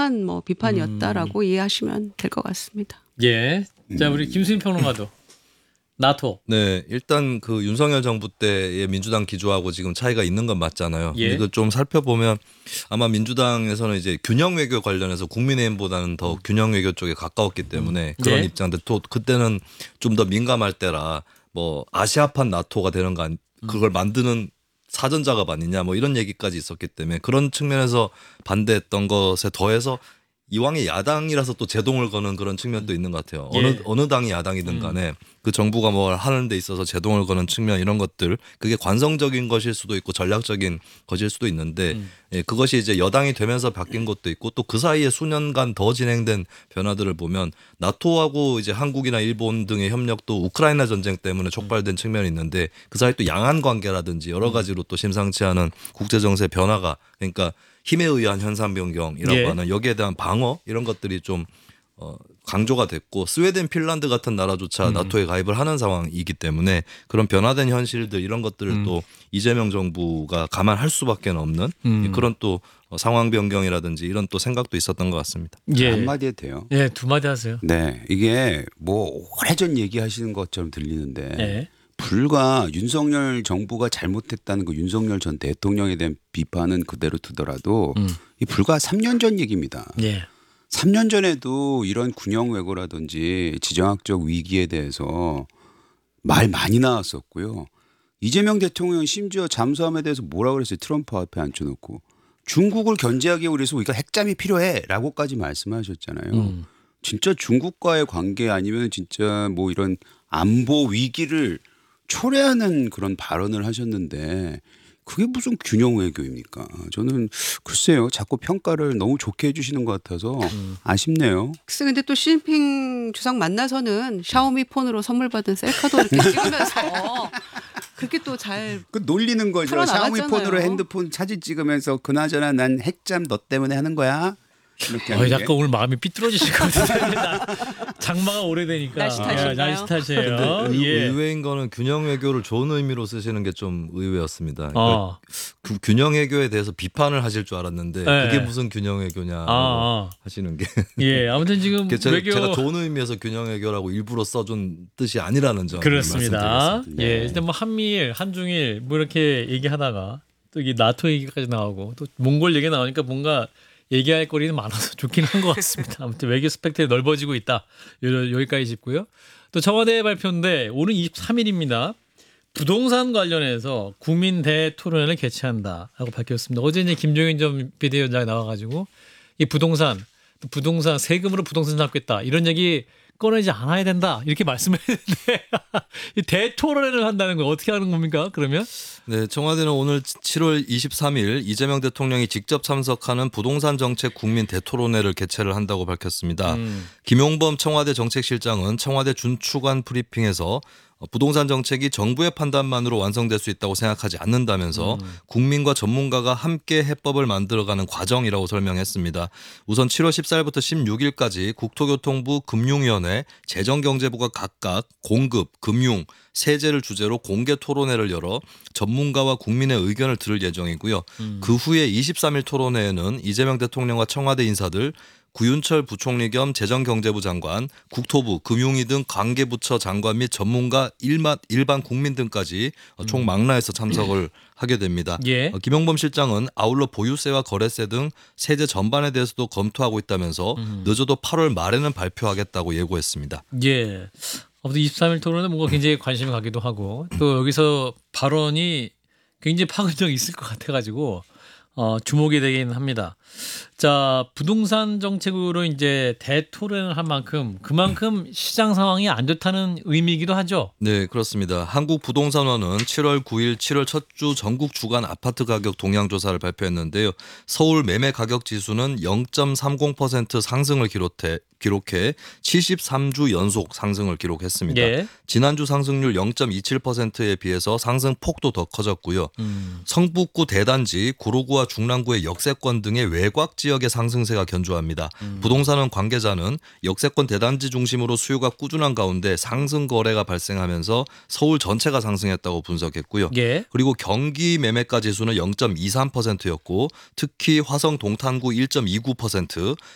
정당한 뭐 비판이었다라고 이해하시면 될 것 같습니다. 예. 자, 우리 김수인 평론가도 나토. 네, 일단 그 윤석열 정부 때의 민주당 기조하고 지금 차이가 있는 건 맞잖아요. 예. 이거 좀 살펴보면 아마 민주당에서는 이제 균형 외교 관련해서 국민의힘보다는 더 균형 외교 쪽에 가까웠기 때문에 그런 예. 입장들 또 그때는 좀 더 민감할 때라 뭐 아시아판 나토가 되는 거 그걸 만드는 사전작업 아니냐 뭐 이런 얘기까지 있었기 때문에 그런 측면에서 반대했던 것에 더해서 이왕의 야당이라서 또 제동을 거는 그런 측면도 있는 것 같아요. 예. 어느 당이 야당이든 간에 그 정부가 뭘 하는 데 있어서 제동을 거는 측면 이런 것들 그게 관성적인 것일 수도 있고 전략적인 것일 수도 있는데 예, 그것이 이제 여당이 되면서 바뀐 것도 있고 또 그 사이에 수년간 더 진행된 변화들을 보면 나토하고 이제 한국이나 일본 등의 협력도 우크라이나 전쟁 때문에 촉발된 측면이 있는데 그 사이 또 양안 관계라든지 여러 가지로 또 심상치 않은 국제 정세 변화가 그러니까 힘에 의한 현상 변경이라고 예. 하는 여기에 대한 방어 이런 것들이 좀 강조가 됐고 스웨덴, 핀란드 같은 나라조차 나토에 가입을 하는 상황이기 때문에 그런 변화된 현실들 이런 것들을 또 이재명 정부가 감안할 수밖에 없는 그런 또 상황 변경이라든지 이런 또 생각도 있었던 것 같습니다. 예. 한마디 해도 돼요? 예, 두 마디 하세요. 네, 이게 뭐 오래전 얘기하시는 것처럼 들리는데 예. 불과 윤석열 정부가 잘못했다는 그 윤석열 전 대통령에 대한 비판은 그대로 두더라도 이 불과 3년 전 얘기입니다. 예. 3년 전에도 이런 군영 왜고라든지 지정학적 위기에 대해서 말 많이 나왔었고요. 이재명 대통령은 심지어 잠수함에 대해서 뭐라고 그랬어요. 트럼프 앞에 앉혀놓고 중국을 견제하기 위해서 우리가 핵잠이 필요해라고까지 말씀하셨잖아요. 진짜 중국과의 관계 아니면 진짜 뭐 이런 안보 위기를 초래하는 그런 발언을 하셨는데 그게 무슨 균형 외교입니까? 저는 글쎄요. 자꾸 평가를 너무 좋게 해주시는 것 같아서 아쉽네요. 글쎄 근데 또 시진핑 주석 만나서는 샤오미 폰으로 선물 받은 셀카도 이렇게 찍으면서 그렇게 또 잘 그 놀리는 거죠. 샤오미 풀어나갔잖아요. 폰으로 핸드폰 사진 찍으면서 그나저나 난 핵잠 너 때문에 하는 거야. 이렇게 하는 게. 약간 오늘 마음이 삐뚤어지실 것 같은데 장마가 오래되니까 날씨 탓인가요? 날씨 탓이에요. 예. 의외인 거는 균형 외교를 좋은 의미로 쓰시는 게 좀 의외였습니다. 어. 그 균형 외교에 대해서 비판을 하실 줄 알았는데 네. 그게 무슨 균형 외교냐 하시는 게 예, 아무튼 지금 외교 제가 좋은 의미에서 균형 외교라고 일부러 써준 뜻이 아니라는 점 그렇습니다. 말씀드리겠습니다. 예, 일단 뭐 한미일, 한중일 뭐 이렇게 얘기하다가 또 이게 나토 얘기까지 나오고 또 몽골 얘기 나오니까 뭔가 얘기할 거리는 많아서 좋긴 한 것 같습니다. 아무튼 외교 스펙트럼이 넓어지고 있다. 여기까지 짚고요. 또 청와대 발표인데 오는 23일입니다. 부동산 관련해서 국민 대토론회를 개최한다라고 밝혔습니다. 어제 이제 김종인 전 비대위원장이 나와가지고 이 부동산 세금으로 부동산 잡겠다 이런 얘기 꺼내지 않아야 된다 이렇게 말씀했는데 이 대토론회를 한다는 거 어떻게 하는 겁니까? 그러면? 네, 청와대는 오늘 7월 23일 이재명 대통령이 직접 참석하는 부동산 정책 국민 대토론회를 개최를 한다고 밝혔습니다. 김용범 청와대 정책실장은 청와대 준축안 브리핑에서 부동산 정책이 정부의 판단만으로 완성될 수 있다고 생각하지 않는다면서 국민과 전문가가 함께 해법을 만들어가는 과정이라고 설명했습니다. 우선 7월 14일부터 16일까지 국토교통부, 금융위원회, 재정경제부가 각각 공급, 금융, 세제를 주제로 공개 토론회를 열어 전문가와 국민의 의견을 들을 예정이고요. 그 후에 23일 토론회에는 이재명 대통령과 청와대 인사들, 구윤철 부총리 겸 재정경제부 장관, 국토부, 금융위 등 관계부처 장관 및 전문가 일반 국민 등까지 총 망라해서 참석을 하게 됩니다. 예. 김용범 실장은 아울러 보유세와 거래세 등 세제 전반에 대해서도 검토하고 있다면서 늦어도 8월 말에는 발표하겠다고 예고했습니다. 예. 아무튼 23일 토론은 뭔가 굉장히 관심을 가기도 하고 또 여기서 발언이 굉장히 파급력이 있을 것 같아가지고 주목이 되긴 합니다. 자, 부동산 정책으로 이제 대토론을 한 만큼 그만큼 시장 상황이 안 좋다는 의미이기도 하죠. 네, 그렇습니다. 한국부동산원은 7월 9일 7월 첫 주 전국 주간 아파트 가격 동향 조사를 발표했는데요. 서울 매매 가격 지수는 0.30% 상승을 기록해 73주 연속 상승을 기록했습니다. 예. 지난주 상승률 0.27%에 비해서 상승 폭도 더 커졌고요. 성북구 대단지, 구로구와 중랑구의 역세권 등의 외곽 지역의 상승세가 견조합니다. 부동산원 관계자는 역세권 대단지 중심으로 수요가 꾸준한 가운데 상승 거래가 발생하면서 서울 전체가 상승했다고 분석했고요. 예. 그리고 경기 매매가 지수는 0.23%였고 특히 화성 동탄구 1.29%,